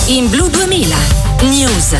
In Blu 2000 News.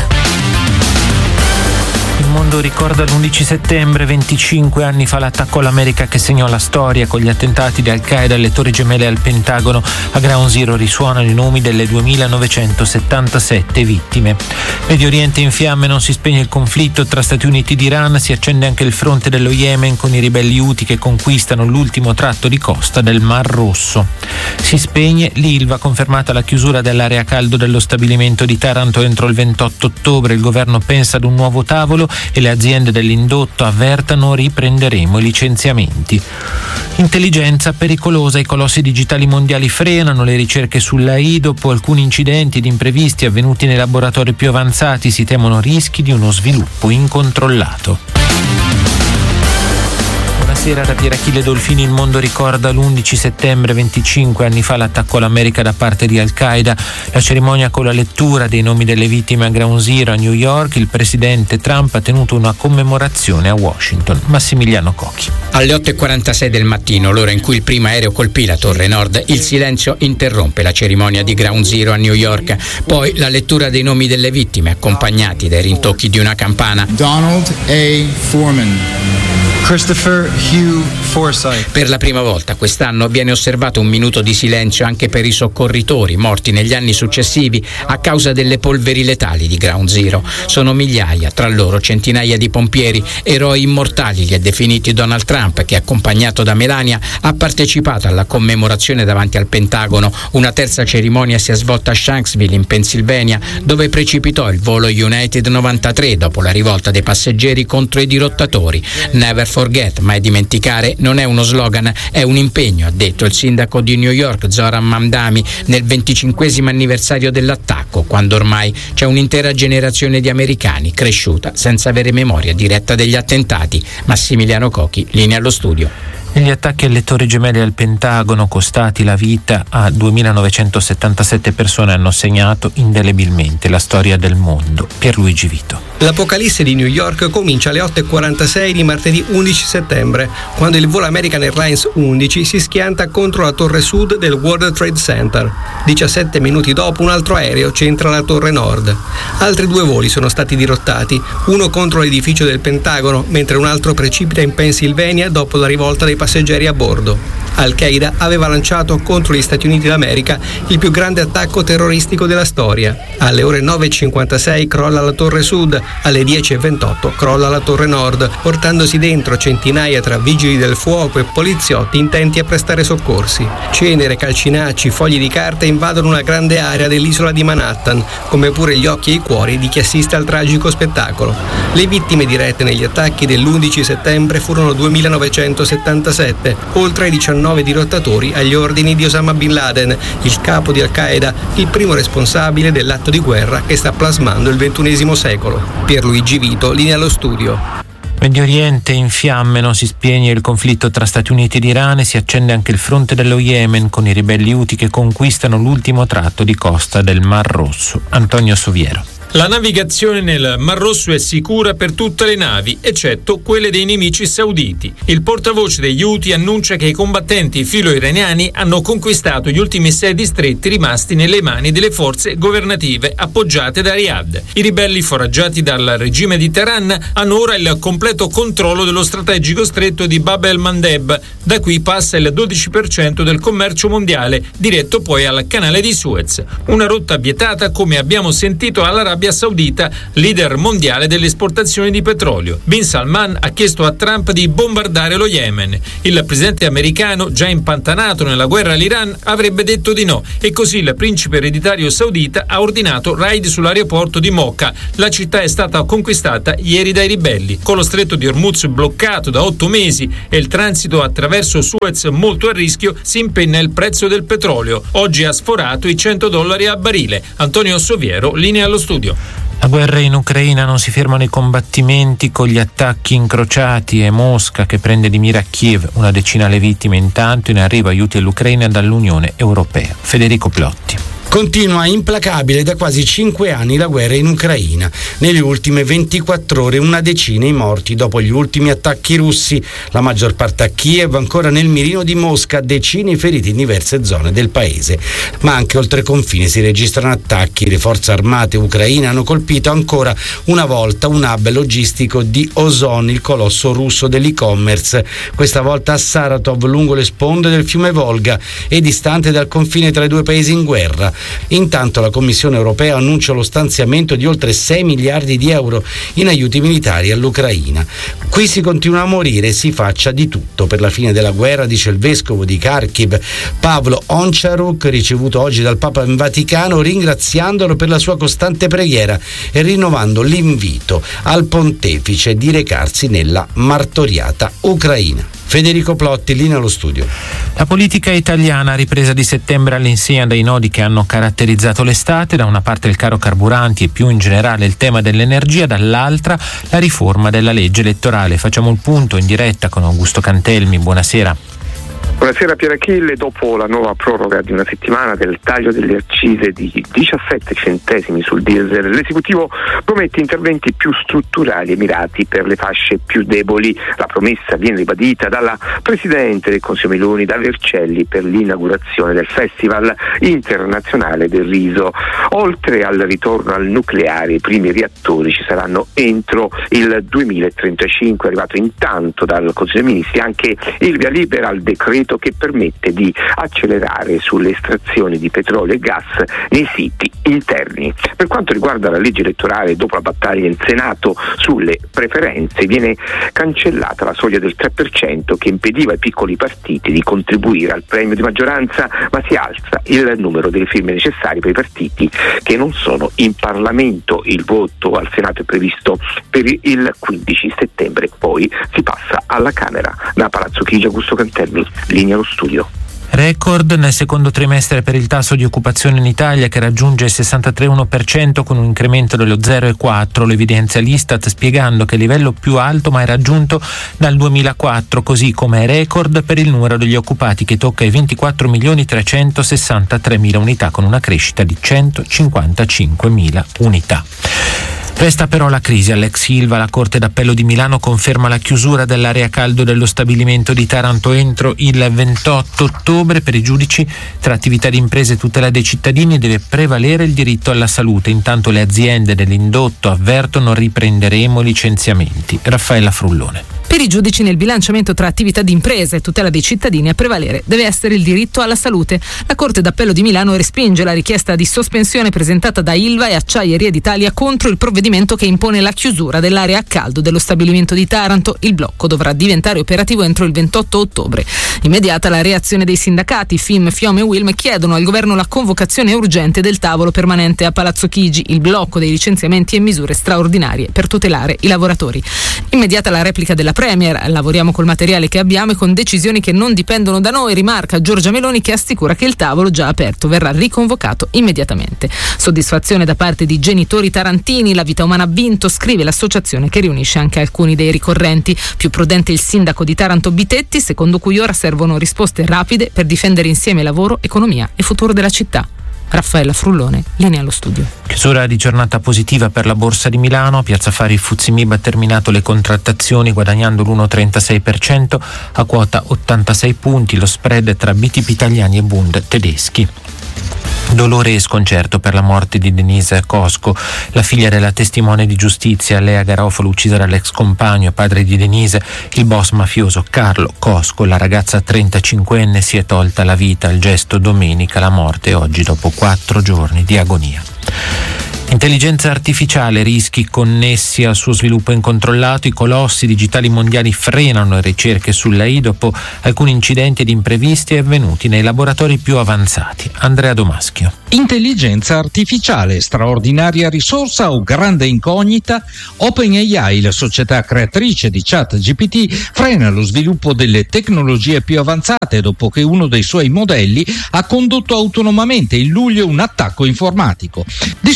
Il mondo ricorda l'11 settembre, 25 anni fa, l'attacco all'America che segnò la storia. Con gli attentati di Al-Qaeda alle Torri Gemelle e al Pentagono, a Ground Zero risuonano i nomi delle 2977 vittime. Medio Oriente in fiamme, non si spegne il conflitto tra Stati Uniti ed Iran, si accende anche il fronte dello Yemen con i ribelli Houthi che conquistano l'ultimo tratto di costa del Mar Rosso. Si spegne l'Ilva, confermata la chiusura dell'area a caldo dello stabilimento di Taranto entro il 28 ottobre. Il governo pensa ad un nuovo tavolo e le aziende dell'indotto avvertano: riprenderemo i licenziamenti. Intelligenza pericolosa, i colossi digitali mondiali frenano le ricerche sull'AI. Dopo alcuni incidenti ed imprevisti avvenuti nei laboratori più avanzati, si temono rischi di uno sviluppo incontrollato. Buonasera da Pier Achille Dolfini. Il mondo ricorda l'11 settembre, 25 anni fa, l'attacco all'America da parte di Al-Qaeda. La cerimonia con la lettura dei nomi delle vittime a Ground Zero a New York. Il presidente Trump ha tenuto una commemorazione a Washington. Massimiliano Cocchi. Alle 8:46 del mattino, l'ora in cui il primo aereo colpì la Torre Nord, il silenzio interrompe la cerimonia di Ground Zero a New York. Poi la lettura dei nomi delle vittime, accompagnati dai rintocchi di una campana. Donald A. Foreman, Christopher Hugh Forsyth. Per la prima volta quest'anno viene osservato un minuto di silenzio anche per i soccorritori morti negli anni successivi a causa delle polveri letali di Ground Zero. Sono migliaia, tra loro centinaia di pompieri, eroi immortali li ha definiti Donald Trump, che, accompagnato da Melania, ha partecipato alla commemorazione davanti al Pentagono. Una terza cerimonia si è svolta a Shanksville, in Pennsylvania, dove precipitò il volo United 93 dopo la rivolta dei passeggeri contro i dirottatori. Never forget, mai dimenticare, non è uno slogan, è un impegno, ha detto il sindaco di New York Zoran Mamdani nel 25° anniversario dell'attacco, quando ormai c'è un'intera generazione di americani cresciuta senza avere memoria diretta degli attentati. Massimiliano Cocchi, linea allo studio. Gli attacchi alle Torri Gemelle al Pentagono, costati la vita a 2977 persone, hanno segnato indelebilmente la storia del mondo. Pierluigi Vito. L'apocalisse di New York comincia alle 8:46 di martedì 11 settembre, quando il volo American Airlines 11 si schianta contro la torre sud del World Trade Center. 17 minuti dopo un altro aereo centra la torre nord. Altri 2 voli sono stati dirottati, uno contro l'edificio del Pentagono, mentre un altro precipita in Pennsylvania dopo la rivolta dei passeggeri a bordo. Al-Qaeda aveva lanciato contro gli Stati Uniti d'America il più grande attacco terroristico della storia. Alle ore 9:56 crolla la torre sud, alle 10:28 crolla la torre nord, portandosi dentro centinaia tra vigili del fuoco e poliziotti intenti a prestare soccorsi. Cenere, calcinacci, fogli di carta invadono una grande area dell'isola di Manhattan, come pure gli occhi e i cuori di chi assiste al tragico spettacolo. Le vittime dirette negli attacchi dell'11 settembre furono 2977, oltre ai 19 dirottatori agli ordini di Osama Bin Laden, il capo di Al-Qaeda, il primo responsabile dell'atto di guerra che sta plasmando il XXI secolo. Pierluigi Vito, linea allo studio. Medio Oriente in fiamme, non si spegne il conflitto tra Stati Uniti ed Iran e si accende anche il fronte dello Yemen con i ribelli Houthi che conquistano l'ultimo tratto di costa del Mar Rosso. Antonio Soviero. La navigazione nel Mar Rosso è sicura per tutte le navi, eccetto quelle dei nemici sauditi. Il portavoce degli Houthi annuncia che i combattenti filo-iraniani hanno conquistato gli ultimi 6 distretti rimasti nelle mani delle forze governative appoggiate da Riyadh. I ribelli, foraggiati dal regime di Teheran, hanno ora il completo controllo dello strategico stretto di Bab el-Mandeb. Da qui passa il 12% del commercio mondiale, diretto poi al canale di Suez. Una rotta vietata, come abbiamo sentito, all'Arabia Saudita, leader mondiale delle esportazioni di petrolio. Bin Salman ha chiesto a Trump di bombardare lo Yemen. Il presidente americano, già impantanato nella guerra all'Iran, avrebbe detto di no, e così il principe ereditario saudita ha ordinato raid sull'aeroporto di Mocha. La città è stata conquistata ieri dai ribelli. Con lo stretto di Hormuz bloccato da 8 mesi e il transito attraverso Suez molto a rischio, si impenna il prezzo del petrolio. Oggi ha sforato i $100 a barile. Antonio Soviero, linea allo studio. La guerra in Ucraina, non si fermano i combattimenti con gli attacchi incrociati e Mosca che prende di mira Kiev, una decina le vittime. Intanto in arrivo aiuti all'Ucraina dall'Unione Europea. Federico Plotti. Continua implacabile da quasi 5 anni la guerra in Ucraina. Nelle ultime 24 ore una decina i morti dopo gli ultimi attacchi russi, la maggior parte a Kiev, ancora nel mirino di Mosca, decine i feriti in diverse zone del paese. Ma anche oltre confine si registrano attacchi. Le forze armate ucraine hanno colpito ancora una volta un hub logistico di Ozon, il colosso russo dell'e-commerce, questa volta a Saratov, lungo le sponde del fiume Volga e distante dal confine tra i due paesi in guerra. Intanto la Commissione europea annuncia lo stanziamento di oltre 6 miliardi di euro in aiuti militari all'Ucraina. Qui si continua a morire e si faccia di tutto per la fine della guerra, dice il vescovo di Kharkiv, Pavlo Oncharuk, ricevuto oggi dal Papa in Vaticano, ringraziandolo per la sua costante preghiera e rinnovando l'invito al pontefice di recarsi nella martoriata Ucraina. Federico Plotti, linea allo studio. La politica italiana, ripresa di settembre all'insegna dei nodi che hanno caratterizzato l'estate, da una parte il caro carburanti e più in generale il tema dell'energia, dall'altra la riforma della legge elettorale. Facciamo il punto in diretta con Augusto Cantelmi, buonasera. Buonasera Pier Achille. Dopo la nuova proroga di una settimana del taglio delle accise di 17 centesimi sul diesel, l'esecutivo promette interventi più strutturali e mirati per le fasce più deboli. La promessa viene ribadita dalla Presidente del Consiglio Meloni, da Vercelli, per l'inaugurazione del Festival Internazionale del Riso. Oltre al ritorno al nucleare, i primi reattori ci saranno entro il 2035. È arrivato intanto dal Consiglio dei Ministri anche il via libera al decreto che permette di accelerare sulle estrazioni di petrolio e gas nei siti interni. Per quanto riguarda la legge elettorale, dopo la battaglia in Senato sulle preferenze, viene cancellata la soglia del 3% che impediva ai piccoli partiti di contribuire al premio di maggioranza, ma si alza il numero delle firme necessarie per i partiti che non sono in Parlamento. Il voto al Senato è previsto per il 15 settembre, poi si passa alla Camera. Da Palazzo Chigi, Augusto Cantelmi, linea allo studio. Record nel secondo trimestre per il tasso di occupazione in Italia, che raggiunge il 63,1% con un incremento dello 0,4%, lo evidenzia l'Istat spiegando che è il livello più alto mai raggiunto dal 2004, così come è record per il numero degli occupati che tocca i 24.363.000 unità con una crescita di 155.000 unità. Resta però la crisi all'ex Ilva. La Corte d'Appello di Milano conferma la chiusura dell'area caldo dello stabilimento di Taranto entro il 28 ottobre. Per i giudici, tra attività di imprese e tutela dei cittadini deve prevalere il diritto alla salute. Intanto le aziende dell'indotto avvertono: riprenderemo licenziamenti. Raffaella Frullone. Per i giudici, nel bilanciamento tra attività di impresa e tutela dei cittadini, a prevalere deve essere il diritto alla salute. La Corte d'Appello di Milano respinge la richiesta di sospensione presentata da Ilva e Acciaierie d'Italia contro il provvedimento che impone la chiusura dell'area a caldo dello stabilimento di Taranto. Il blocco dovrà diventare operativo entro il 28 ottobre. Immediata la reazione dei sindacati. FIM, FIOM e UILM chiedono al governo la convocazione urgente del tavolo permanente a Palazzo Chigi, il blocco dei licenziamenti e misure straordinarie per tutelare i lavoratori. Immediata la replica della Premier: lavoriamo col materiale che abbiamo e con decisioni che non dipendono da noi, rimarca Giorgia Meloni, che assicura che il tavolo già aperto verrà riconvocato immediatamente. Soddisfazione da parte di genitori tarantini. La vita umana ha vinto, scrive l'associazione che riunisce anche alcuni dei ricorrenti. Più prudente il sindaco di Taranto Bitetti, secondo cui ora servono risposte rapide per difendere insieme lavoro, economia e futuro della città. Raffaella Frullone, linea allo studio. Chiusura di giornata positiva per la Borsa di Milano. A Piazza Affari il FTSE MIB ha terminato le contrattazioni guadagnando l'1,36% a quota 86 punti. Lo spread tra BTP italiani e Bund tedeschi. Dolore e sconcerto per la morte di Denise Cosco, la figlia della testimone di giustizia Lea Garofalo, uccisa dall'ex compagno, padre di Denise, il boss mafioso Carlo Cosco. La ragazza 35enne si è tolta la vita. Il gesto domenica, la morte oggi dopo 4 giorni di agonia. Intelligenza artificiale, rischi connessi al suo sviluppo incontrollato. I colossi digitali mondiali frenano le ricerche sull'AI dopo alcuni incidenti ed imprevisti avvenuti nei laboratori più avanzati. Andrea Domaschio. Intelligenza artificiale, straordinaria risorsa o grande incognita? OpenAI, la società creatrice di ChatGPT, frena lo sviluppo delle tecnologie più avanzate dopo che uno dei suoi modelli ha condotto autonomamente in luglio un attacco informatico. Discorso simile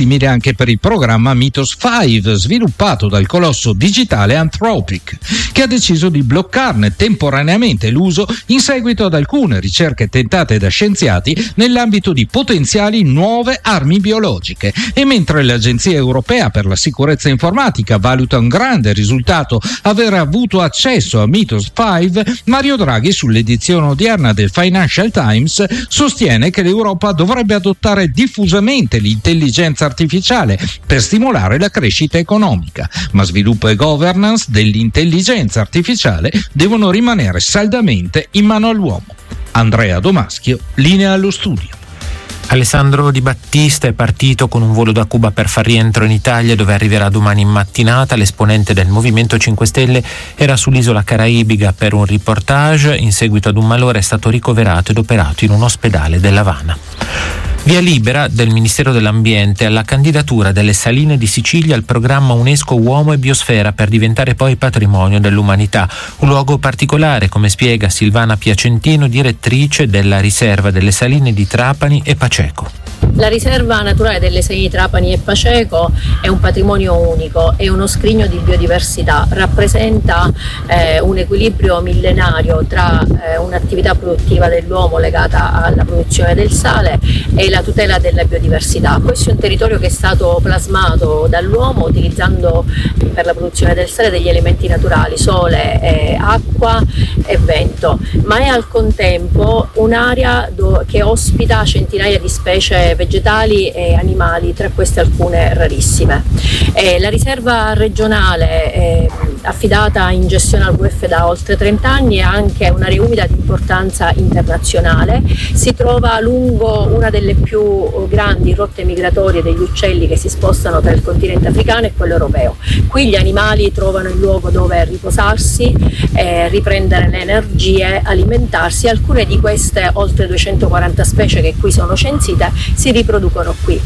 simile anche per il programma Mythos 5, sviluppato dal colosso digitale Anthropic, che ha deciso di bloccarne temporaneamente l'uso in seguito ad alcune ricerche tentate da scienziati nell'ambito di potenziali nuove armi biologiche. E mentre l'Agenzia Europea per la Sicurezza Informatica valuta un grande risultato aver avuto accesso a Mythos 5, Mario Draghi, sull'edizione odierna del Financial Times, sostiene che l'Europa dovrebbe adottare diffusamente l'intelligenza artificiale per stimolare la crescita economica, ma sviluppo e governance dell'intelligenza artificiale devono rimanere saldamente in mano all'uomo. Andrea Domaschio, linea allo studio. Alessandro Di Battista è partito con un volo da Cuba per far rientro in Italia, dove arriverà domani in mattinata. L'esponente del Movimento 5 Stelle era sull'isola caraibica per un reportage. In seguito ad un malore è stato ricoverato ed operato in un ospedale dell'Havana. Via libera del Ministero dell'Ambiente alla candidatura delle Saline di Sicilia al programma UNESCO Uomo e Biosfera per diventare poi patrimonio dell'umanità. Un luogo particolare, come spiega Silvana Piacentino, direttrice della riserva delle Saline di Trapani e Paceco. La riserva naturale delle Saline di Trapani e Paceco è un patrimonio unico, è uno scrigno di biodiversità, rappresenta un equilibrio millenario tra un'attività produttiva dell'uomo legata alla produzione del sale e la tutela della biodiversità. Questo è un territorio che è stato plasmato dall'uomo utilizzando per la produzione del sale degli elementi naturali, sole, acqua e vento, ma è al contempo un'area che ospita centinaia di specie vegetali e animali, tra queste alcune rarissime. La riserva regionale affidata in gestione al WWF da oltre 30 anni è anche un'area umida di importanza internazionale, si trova lungo una delle più grandi rotte migratorie degli uccelli che si spostano tra il continente africano e quello europeo. Qui gli animali trovano il luogo dove riposarsi, riprendere le energie, alimentarsi. Alcune di queste oltre 240 specie che qui sono censite si riproducono qui.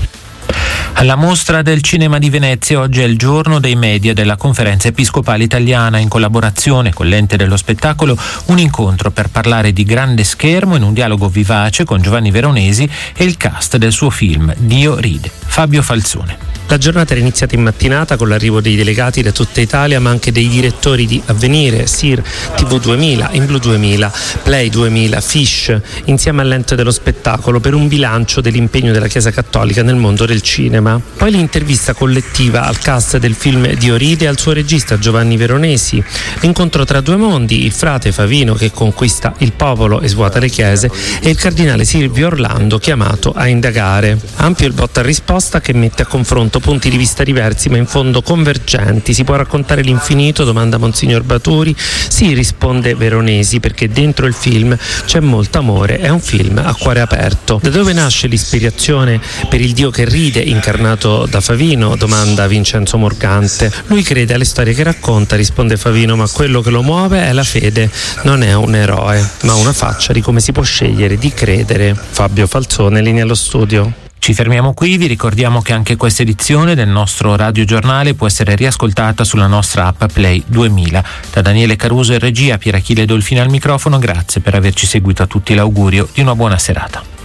Alla Mostra del Cinema di Venezia oggi è il giorno dei media della Conferenza Episcopale Italiana, in collaborazione con l'Ente dello Spettacolo, un incontro per parlare di grande schermo in un dialogo vivace con Giovanni Veronesi e il cast del suo film Dio ride. Fabio Falzone. La giornata era iniziata in mattinata con l'arrivo dei delegati da tutta Italia, ma anche dei direttori di Avvenire, SIR, TV 2000, In Blu 2000, Play 2000, Fish, insieme all'Ente dello Spettacolo per un bilancio dell'impegno della Chiesa Cattolica nel mondo del cinema. Poi l'intervista collettiva al cast del film Dio ride e al suo regista Giovanni Veronesi, l'incontro tra due mondi, il frate Favino che conquista il popolo e svuota le chiese e il cardinale Silvio Orlando chiamato a indagare. Ampio il botta risposta che mette a confronto punti di vista diversi ma in fondo convergenti. Si può raccontare l'infinito? Domanda Monsignor Baturi. Sì, risponde Veronesi, perché dentro il film c'è molto amore, è un film a cuore aperto. Da dove nasce l'ispirazione per il Dio che ride incarnato da Favino? Domanda Vincenzo Morgante. Lui crede alle storie che racconta, risponde Favino, ma quello che lo muove è la fede, non è un eroe ma una faccia di come si può scegliere di credere. Fabio Falzone, linea allo studio. Ci fermiamo qui, vi ricordiamo che anche questa edizione del nostro radiogiornale può essere riascoltata sulla nostra app Play 2000. Da Daniele Caruso in regia, Pierachille Dolfino al microfono, grazie per averci seguito, a tutti l'augurio di una buona serata.